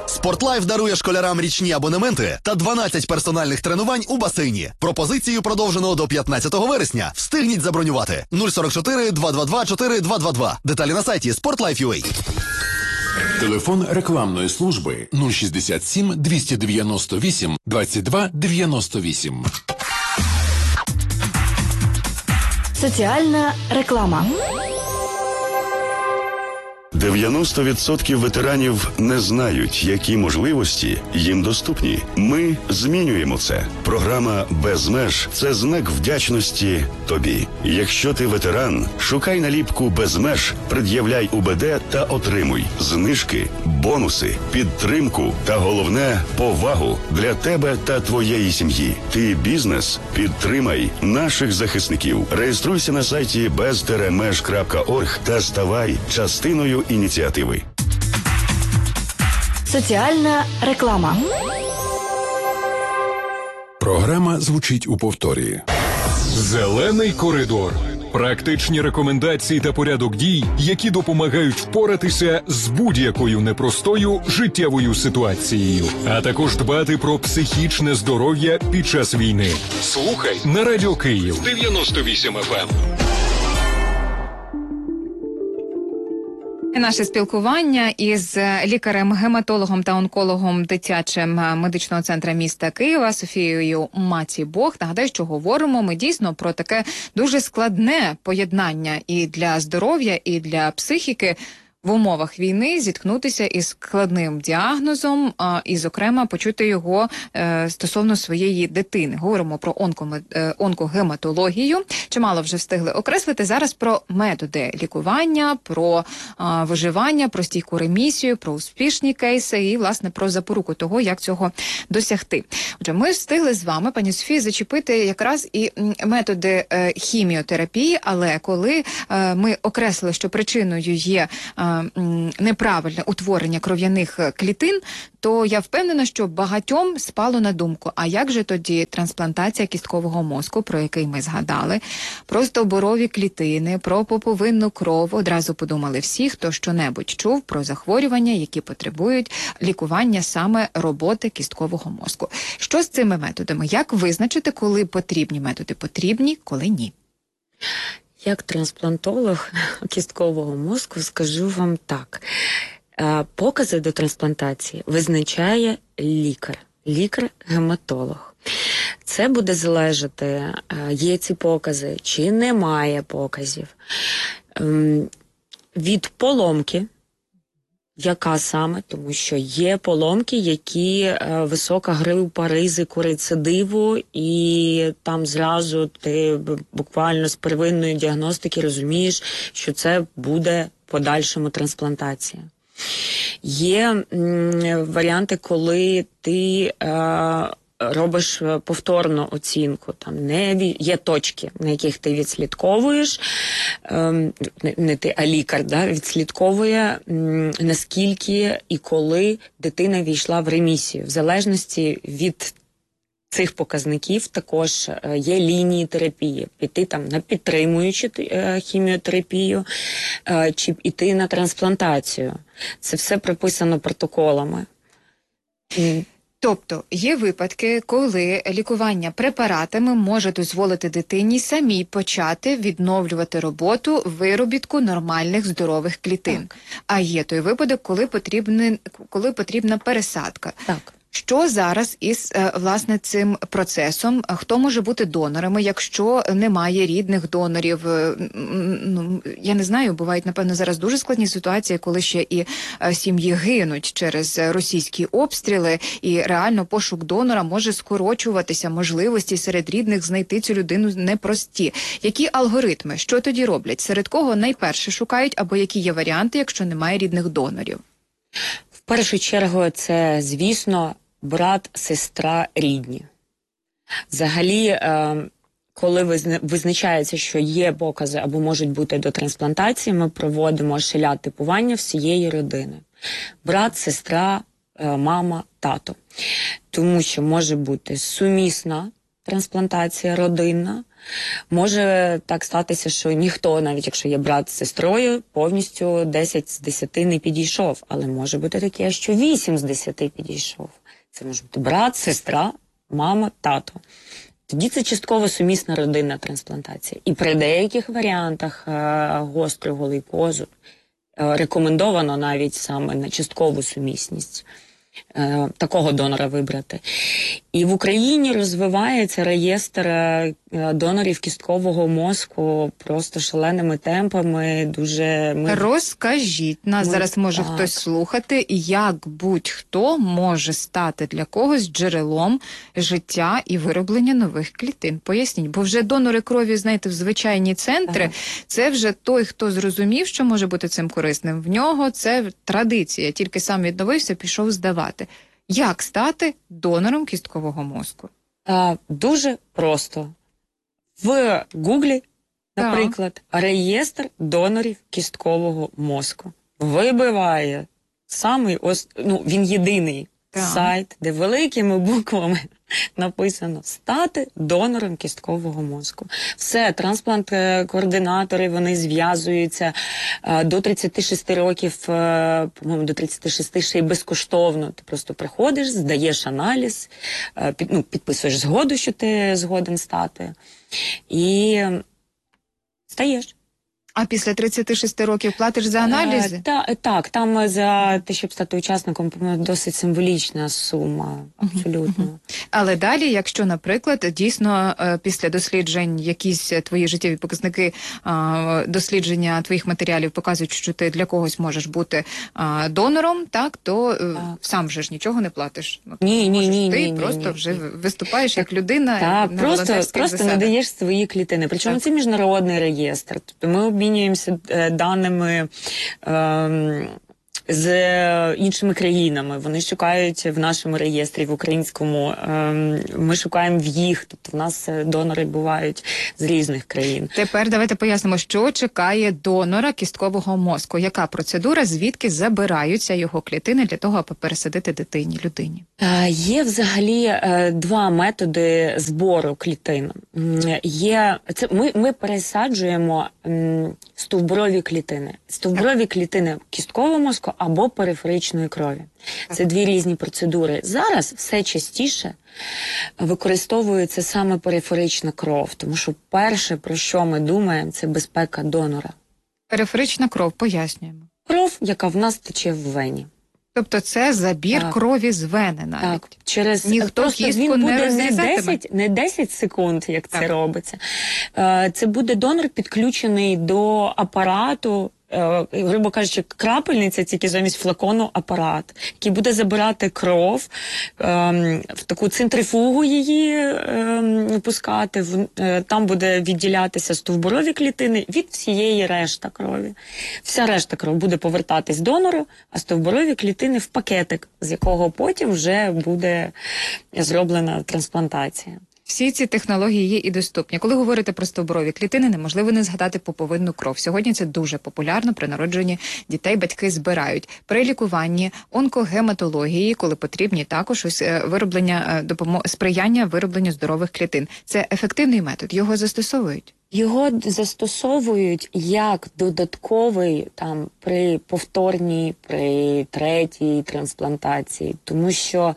Спортлайф дарує школярам річні абонементи та 12 персональних тренувань у басейні. Пропозицію продовжено до 15 вересня. Встигніть забронювати. 044 222 4222. Деталі на сайті Sportlife.ua. Телефон рекламної служби 067 298 22 98. Соціальна реклама. 90% ветеранів не знають, які можливості їм доступні. Ми змінюємо це. Програма «Без меж» – це знак вдячності тобі. Якщо ти ветеран, шукай наліпку «Без меж», пред'являй УБД та отримуй знижки, бонуси, підтримку та, головне, повагу для тебе та твоєї сім'ї. Ти бізнес? Підтримай наших захисників. Реєструйся на сайті bez-меж.org та ставай частиною ініціативи. Соціальна реклама. Програма звучить у повторі. Зелений коридор. Практичні рекомендації та порядок дій, які допомагають впоратися з будь-якою непростою життєвою ситуацією, а також дбати про психічне здоров'я під час війни. Слухай на Радіо Київ 98 FM. Наше спілкування із лікарем-гематологом та онкологом дитячим медичного центру міста Києва Софією Мацій-Бог. Нагадаю, що говоримо ми дійсно про таке дуже складне поєднання і для здоров'я, і для психіки в умовах війни зіткнутися із складним діагнозом і, зокрема, почути його стосовно своєї дитини. Говоримо про онкогематологію. Чимало вже встигли окреслити. Зараз про методи лікування, про виживання, про стійку ремісію, про успішні кейси і, власне, про запоруку того, як цього досягти. Отже, ми встигли з вами, пані Софії, зачепити якраз і методи хіміотерапії, але коли ми окреслили, що причиною є неправильне утворення кров'яних клітин, то я впевнена, що багатьом спало на думку, а як же тоді трансплантація кісткового мозку, про який ми згадали, про стовбурові клітини, про поповинну кров. Одразу подумали всі, хто щонебудь чув про захворювання, які потребують лікування саме роботи кісткового мозку. Що з цими методами? Як визначити, коли потрібні методи потрібні, коли ні? Як трансплантолог кісткового мозку скажу вам так. Покази до трансплантації визначає лікар-гематолог. Це буде залежати, є ці покази чи немає показів, від поломки, яка саме, тому що є поломки, які висока група ризику рецидиву, і там зразу ти буквально з первинної діагностики розумієш, що це буде в подальшому трансплантація. Є варіанти, коли ти робиш повторну оцінку. Там є точки, на яких ти відслідковуєш, не ти, а лікар, відслідковує, наскільки і коли дитина війшла в ремісію. В залежності від цих показників також є лінії терапії. Піти там на підтримуючу хіміотерапію, чи йти на трансплантацію. Це все прописано протоколами. Тобто є випадки, коли лікування препаратами може дозволити дитині самій почати відновлювати роботу виробітку нормальних здорових клітин. Так. А є той випадок, коли потрібна пересадка. Так. Що зараз із, власне, цим процесом? Хто може бути донорами, якщо немає рідних донорів? Я не знаю, бувають, напевно, зараз дуже складні ситуації, коли ще і сім'ї гинуть через російські обстріли, і реально пошук донора може скорочуватися, можливості серед рідних знайти цю людину непрості. Які алгоритми? Що тоді роблять? Серед кого найперше шукають, або які є варіанти, якщо немає рідних донорів? В першу чергу це, звісно, брат, сестра, рідні. Взагалі, коли визначається, що є покази або можуть бути до трансплантації, ми проводимо шеля-типування всієї родини. Брат, сестра, мама, тато. Тому що може бути сумісна трансплантація родинна. Може так статися, що ніхто, навіть якщо є брат з сестрою, повністю 10 з 10 не підійшов. Але може бути таке, що 8 з 10 підійшов. Це може бути брат, сестра, мама, тато. Тоді це частково сумісна родинна трансплантація. І при деяких варіантах гострого лейкозу рекомендовано навіть саме на часткову сумісність такого донора вибрати. І в Україні розвивається реєстр донорів кісткового мозку просто шаленими темпами. Дуже Розкажіть, нас зараз може так. хтось слухати, як будь-хто може стати для когось джерелом життя і вироблення нових клітин. Поясніть, бо вже донори крові, знаєте, в звичайні центри, це вже той, хто зрозумів, що може бути цим корисним. В нього це традиція, тільки сам відновився, пішов здавати. Як стати донором кісткового мозку? Дуже просто. В Гуглі, наприклад, реєстр донорів кісткового мозку. Вибиває самий, він єдиний сайт, де великими буквами написано «Стати донором кісткового мозку». Все, трансплант-координатори, вони зв'язуються до 36 років, по-моєму, до 36 ще й безкоштовно. Ти просто приходиш, здаєш аналіз, підписуєш згоду, що ти згоден стати, і стаєш. А після 36 років платиш за аналізи? Так, там за те, щоб стати учасником, досить символічна сума, абсолютно. Але далі, якщо, наприклад, дійсно після досліджень якісь твої життєві показники, дослідження твоїх матеріалів показують, що ти для когось можеш бути донором, так, то сам же ж нічого не платиш. Ні. Ти просто вже виступаєш як людина. Так, просто надаєш свої клітини. Причому це міжнародний реєстр. Тобто ми обмінюємося даними з іншими країнами. Вони шукають в нашому реєстрі, в українському, ми шукаємо в їх. Тобто в нас донори бувають з різних країн. Тепер давайте пояснимо, що чекає донора кісткового мозку. Яка процедура, звідки забираються його клітини для того, аби пересадити дитині, людині? Є взагалі два методи збору клітин. Ми пересаджуємо стовбурові клітини. Стовбурові клітини кісткового мозку або периферичної крові. Це дві різні процедури. Зараз все частіше використовується саме периферична кров, тому що перше, про що ми думаємо, це безпека донора. Периферична кров, пояснюємо. Кров, яка в нас тече в вені. Тобто це забір крові з вени навіть. Так, через ніхто кістку не розрізатиме. Не 10 секунд, як це робиться. Це буде донор підключений до апарату, грубо кажучи, крапельниця, тільки замість флакону апарат, який буде забирати кров, в таку центрифугу її пускати, там буде відділятися стовбурові клітини від всієї решта крові. Вся решта кров буде повертатись донору, а стовбурові клітини в пакетик, з якого потім вже буде зроблена трансплантація. Всі ці технології є і доступні. Коли говорите про стовбурові клітини, неможливо не згадати пуповинну кров. Сьогодні це дуже популярно. При народженні дітей батьки збирають. При лікуванні онкогематології, коли потрібні, також ось вироблення сприяння виробленню здорових клітин. Це ефективний метод. Його застосовують? Його застосовують як додатковий при повторній, при третій трансплантації. Тому що,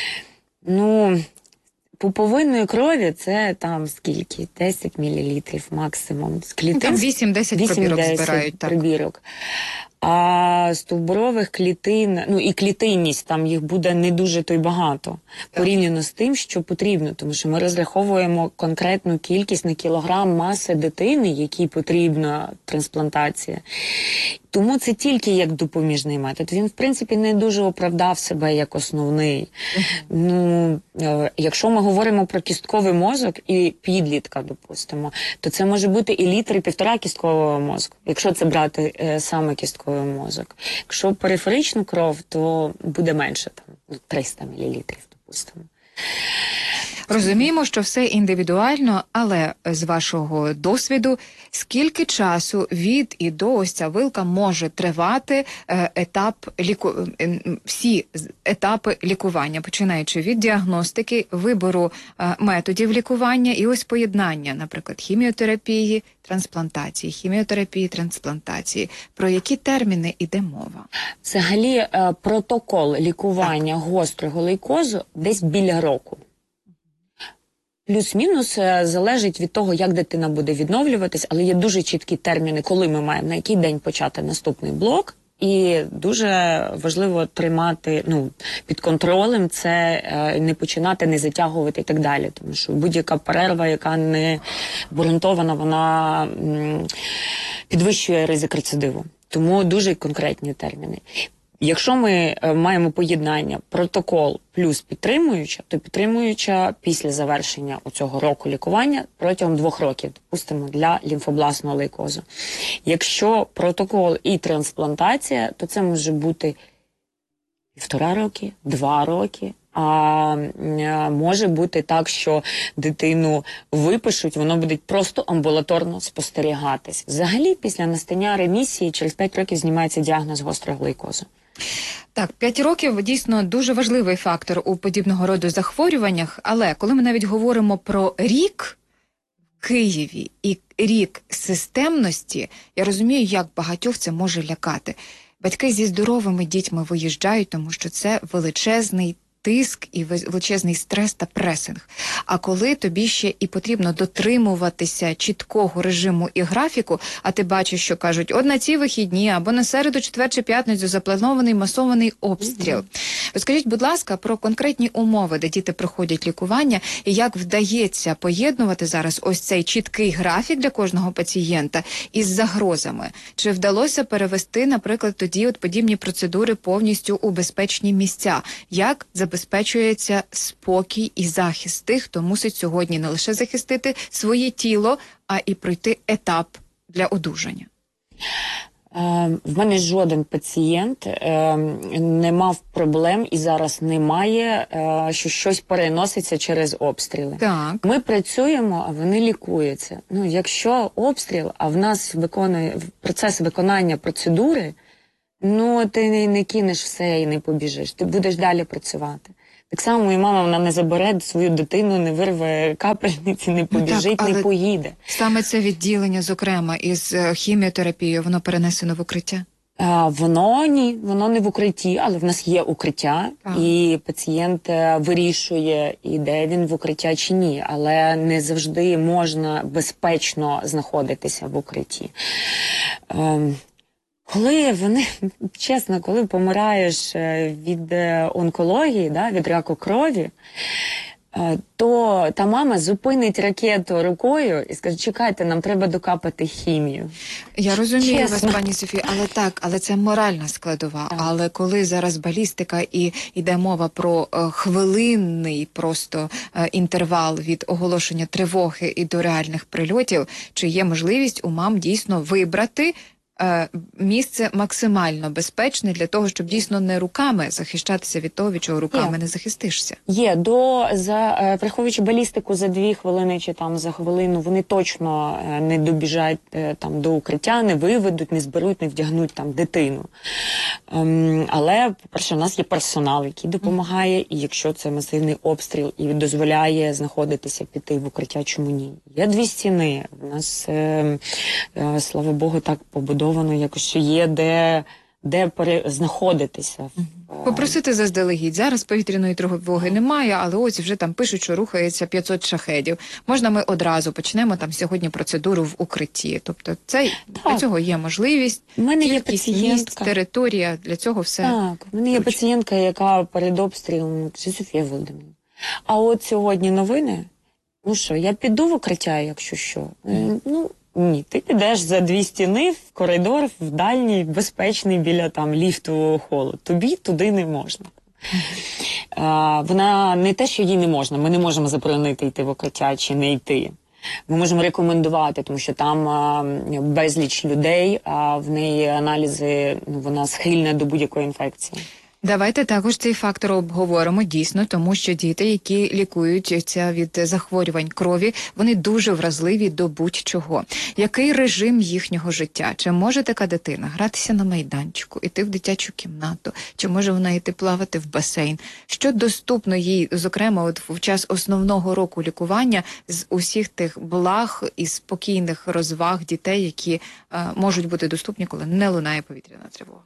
пуповинної крові це скільки? 10 мл максимум. З клітин, там 8-10 пробірок збирають. Пробірок. А стовбурових клітин, і клітинність, там їх буде не дуже то й багато, порівняно з тим, що потрібно. Тому що ми розраховуємо конкретну кількість на кілограм маси дитини, якій потрібна трансплантація. Тому це тільки як допоміжний метод. Він, в принципі, не дуже оправдав себе як основний. Якщо ми говоримо про кістковий мозок і підлітка, допустимо, то це може бути і літр, і 1,5 кісткового мозку, якщо це брати саме кістковий мозок. Якщо периферичну кров, то буде менше, 300 мл, допустимо. Розуміємо, що все індивідуально, але з вашого досвіду, скільки часу від і до ось ця вилка може тривати всі етапи лікування, починаючи від діагностики, вибору методів лікування і ось поєднання, наприклад, хіміотерапії, трансплантації. Про які терміни йде мова? Взагалі, протокол лікування гострого лейкозу десь біля року. Плюс-мінус залежить від того, як дитина буде відновлюватись, але є дуже чіткі терміни, коли ми маємо, на який день почати наступний блок. І дуже важливо тримати під контролем це, не починати, не затягувати і так далі. Тому що будь-яка перерва, яка не обґрунтована, вона підвищує ризик рецидиву. Тому дуже конкретні терміни. Якщо ми маємо поєднання протокол плюс підтримуюча, то підтримуюча після завершення цього року лікування протягом 2 років, допустимо, для лімфобластного лейкозу. Якщо протокол і трансплантація, то це може бути 1,5 роки, 2 роки. А може бути так, що дитину випишуть, воно буде просто амбулаторно спостерігатись. Взагалі, після настання ремісії через 5 років знімається діагноз гострого лейкозу. Так, 5 років дійсно дуже важливий фактор у подібного роду захворюваннях, але коли ми навіть говоримо про рік в Києві і рік системності, я розумію, як багатьох це може лякати. Батьки зі здоровими дітьми виїжджають, тому що це величезний тиск і величезний стрес та пресинг. А коли тобі ще і потрібно дотримуватися чіткого режиму і графіку, а ти бачиш, що кажуть, от на ці вихідні або на середу, четвер чи п'ятницю запланований масований обстріл. Розкажіть, будь ласка, про конкретні умови, де діти проходять лікування, і як вдається поєднувати зараз ось цей чіткий графік для кожного пацієнта із загрозами? Чи вдалося перевести, наприклад, тоді подібні процедури повністю у безпечні місця? Як забезпечується спокій і захист тих, хто мусить сьогодні не лише захистити своє тіло, а і пройти етап для одужання? В мене жоден пацієнт не мав проблем і зараз немає, що щось переноситься через обстріли. Так. Ми працюємо, а вони лікуються. Якщо обстріл, а в нас процес виконання процедури, ти не кинеш все і не побіжиш, ти будеш далі працювати. Так само і мама, вона не забере свою дитину, не вирве капельниці, не побіжить, не поїде. Саме це відділення, зокрема, із хіміотерапією, воно перенесено в укриття? Воно не в укритті, але в нас є укриття, і пацієнт вирішує, іде він в укриття чи ні, але не завжди можна безпечно знаходитися в укритті. Коли помираєш від онкології, від раку крові, то та мама зупинить ракету рукою і скаже, чекайте, нам треба докапати хімію. Я розумію вас, пані Софію, але це моральна складова. Так. Але коли зараз балістика і йде мова про хвилинний просто інтервал від оголошення тривоги і до реальних прильотів, чи є можливість у мам дійсно вибрати місце максимально безпечне для того, щоб дійсно не руками захищатися від того, від чого руками не захистишся? Приховуючи балістику за 2 хвилини чи за хвилину, вони точно не добіжать до укриття, не виведуть, не зберуть, не вдягнуть дитину. Але, по-перше, у нас є персонал, який допомагає, і якщо це масивний обстріл і дозволяє знаходитися, піти в укриття, чому ні? Є 2 стіни. У нас, слава Богу, так побудовано якось, що є де знаходитися. Попросити заздалегідь. Зараз повітряної тривоги немає, але ось вже пишуть, що рухається 500 шахедів. Можна ми одразу почнемо сьогодні процедуру в укритті? Тобто для цього є можливість, кількість місць, територія, для цього все. Так, в мене є пацієнтка, яка перед обстрілом, Софія Володимирівна, а от сьогодні новини, я піду в укриття, якщо що? Ні, ти підеш за 2 стіни в коридор, в дальній, безпечний, біля ліфтового холу. Тобі туди не можна. Вона не те, що їй не можна, ми не можемо заборонити йти в укриття чи не йти. Ми можемо рекомендувати, тому що там безліч людей, а в неї аналізи, вона схильна до будь-якої інфекції. Давайте також цей фактор обговоримо дійсно, тому що діти, які лікуються від захворювань крові, вони дуже вразливі до будь-чого. Який режим їхнього життя? Чи може така дитина гратися на майданчику, іти в дитячу кімнату? Чи може вона йти плавати в басейн? Що доступно їй, зокрема, от в час основного року лікування з усіх тих благ і спокійних розваг дітей, які можуть бути доступні, коли не лунає повітряна тривога?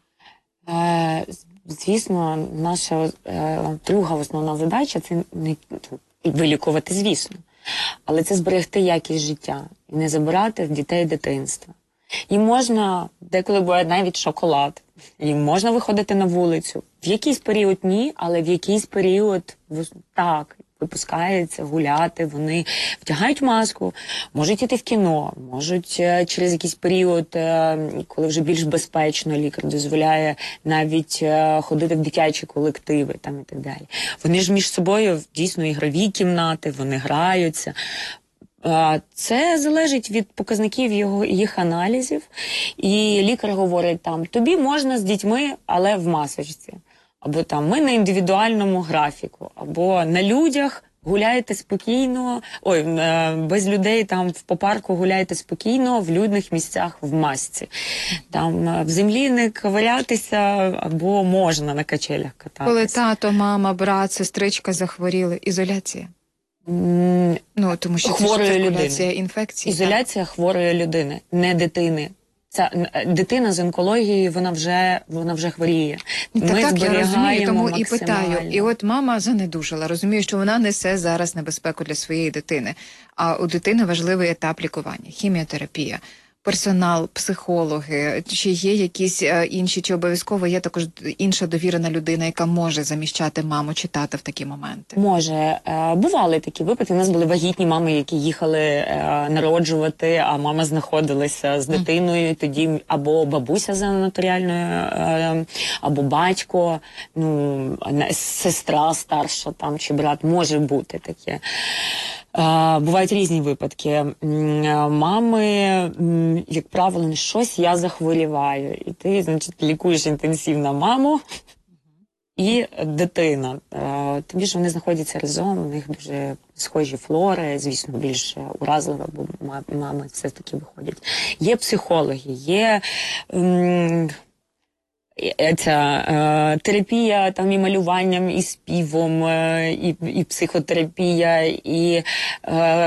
Звісно, наша друга основна задача – це не вилікувати, звісно. Але це зберегти якість життя і не забирати в дітей дитинства. Їм можна, деколи буває навіть шоколад, їм можна виходити на вулицю. В якийсь період ні, але в якийсь період так, випускаються гуляти, вони вдягають маску, можуть іти в кіно, можуть через якийсь період, коли вже більш безпечно, лікар дозволяє навіть ходити в дитячі колективи там і так далі. Вони ж між собою дійсно ігрові кімнати, вони граються. Це залежить від показників їх аналізів. І лікар говорить там, тобі можна з дітьми, але в масочці. Або там, ми на індивідуальному графіку. Або на людях гуляєте спокійно, без людей там по парку гуляєте спокійно, в людних місцях в масці. Там в землі не ковирятися, або можна на качелях кататися. Коли тато, мама, брат, сестричка захворіли, ізоляція? Тому що хворої це циркуляція людини. інфекцій. Ізоляція хворої людини, не дитини. Ця дитина з онкологією, вона вже хворіє. Ми так, я розумію, тому і максимально. питаю. І от мама занедужала, розумію, що вона несе зараз небезпеку для своєї дитини. А у дитини важливий етап лікування, хіміотерапія. Персонал, психологи, чи є якісь інші, чи обов'язково є також інша довірена людина, яка може заміщати маму чи тата в такі моменти? Може. Бували такі випадки. У нас були вагітні мами, які їхали народжувати, а мама знаходилася з дитиною. Тоді або бабуся за нотаріальною, або батько, сестра старша там, чи брат. Може бути таке. Бувають різні випадки. Мами, як правило, щось я захворіваю. І ти, значить, лікуєш інтенсивно маму і дитина. Тоді ж вони знаходяться разом, у них дуже схожі флори, звісно, більш уразливі, бо мами все-таки виходять. Є психологи, є терапія там і малюванням, і співом, і психотерапія, і